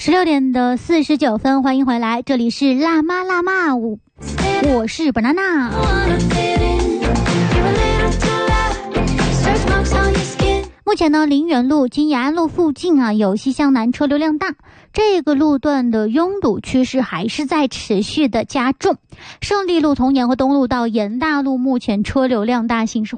16:49，欢迎回来，这里是辣妈，我是 banana。目前呢，林园路、金雅安路附近有西向南车流量大，这个路段的拥堵趋势还是在持续的加重。胜利路、同延和东路到延大路目前车流量大，行驶